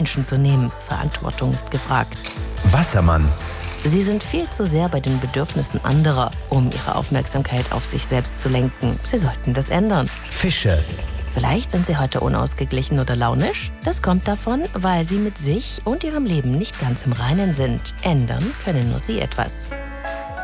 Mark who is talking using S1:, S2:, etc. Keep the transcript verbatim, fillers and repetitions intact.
S1: Menschen zu nehmen. Verantwortung ist gefragt.
S2: Wassermann.
S1: Sie sind viel zu sehr bei den Bedürfnissen anderer, um ihre Aufmerksamkeit auf sich selbst zu lenken. Sie sollten das ändern.
S2: Fische.
S1: Vielleicht sind Sie heute unausgeglichen oder launisch. Das kommt davon, weil Sie mit sich und Ihrem Leben nicht ganz im Reinen sind. Ändern können nur Sie etwas.